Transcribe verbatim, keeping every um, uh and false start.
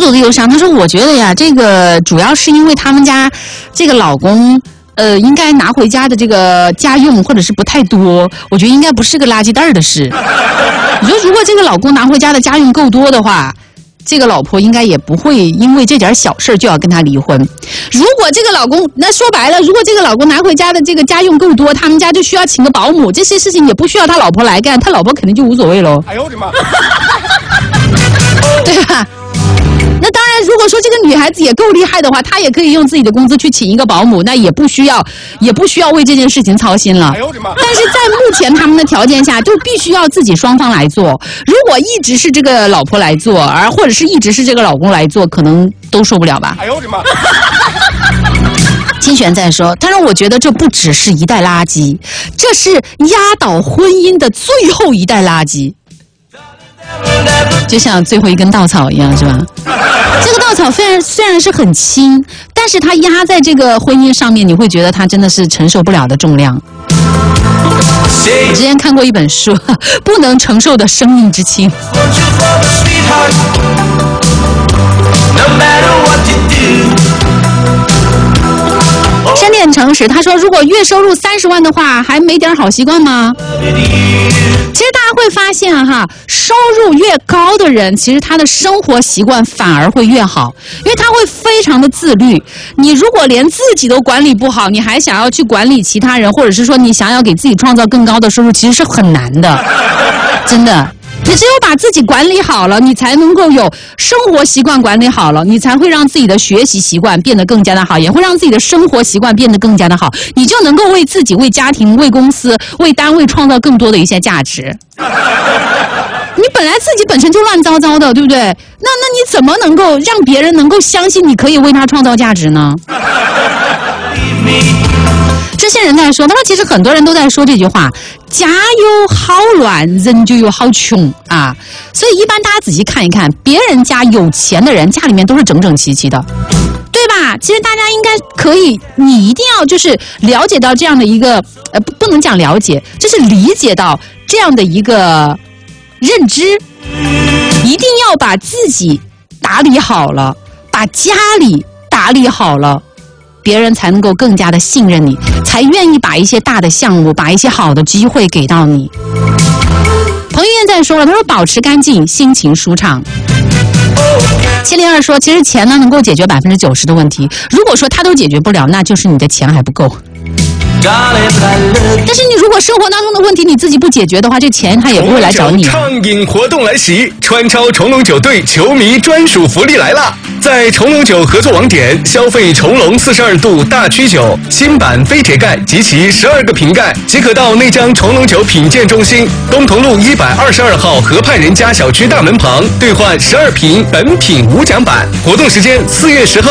有个忧伤，他说我觉得呀，这个主要是因为他们家这个老公。呃，应该拿回家的这个家用或者是不太多，我觉得应该不是个垃圾袋的事。你说如果这个老公拿回家的家用够多的话，这个老婆应该也不会因为这点小事就要跟他离婚。如果这个老公，那说白了，如果这个老公拿回家的这个家用够多，他们家就需要请个保姆，这些事情也不需要他老婆来干，他老婆肯定就无所谓喽。哎呦我的妈！对吧？那当然，如果说这个女孩子也够厉害的话，她也可以用自己的工资去请一个保姆，那也不需要，也不需要为这件事情操心了。但是在目前他们的条件下，就必须要自己双方来做。如果一直是这个老婆来做，而或者是一直是这个老公来做，可能都受不了吧。哎呦我的妈！金璇在说，他说我觉得这不只是一袋垃圾，这是压倒婚姻的最后一袋垃圾。就像最后一根稻草一样，是吧？这个稻草虽然虽然是很轻，但是它压在这个婚姻上面，你会觉得它真的是承受不了的重量。我之前看过一本书，不能承受的生命之轻。山电诚实，他说如果月收入三十万的话，还没点好习惯吗？其实大家会发现哈，收入越高的人，其实他的生活习惯反而会越好，因为他会非常的自律。你如果连自己都管理不好，你还想要去管理其他人，或者是说你想要给自己创造更高的收入，其实是很难的，真的。你只有把自己管理好了，你才能够有生活习惯管理好了，你才会让自己的学习习惯变得更加的好，也会让自己的生活习惯变得更加的好，你就能够为自己、为家庭、为公司、为单位创造更多的一些价值。你本来自己本身就乱糟糟的，对不对？那那你怎么能够让别人能够相信你可以为他创造价值呢？这些人在说，他说其实很多人都在说这句话，家有好乱，人就有好穷啊。所以一般大家仔细看一看，别人家有钱的人家里面都是整整齐齐的，对吧？其实大家应该可以，你一定要就是了解到这样的一个呃，不不能讲了解，就是理解到这样的一个认知，一定要把自己打理好了，把家里打理好了，别人才能够更加的信任你，才愿意把一些大的项目，把一些好的机会给到你。彭于晏在说了，他说保持干净，心情舒畅。七零二说，其实钱呢能够解决百分之九十的问题，如果说他都解决不了，那就是你的钱还不够。但是你如果生活当中的问题你自己不解决的话，这钱他也不会来找你。 畅饮活动来袭，川超重龙酒队球迷专属福利来了！在重龙酒合作网点消费重龙四十二度大曲酒新版飞铁盖及其十二个瓶盖，即可到内江重龙酒品鉴中心东同路一百二十二号河畔人家小区大门旁兑换十二瓶本品无奖版。活动时间四月十号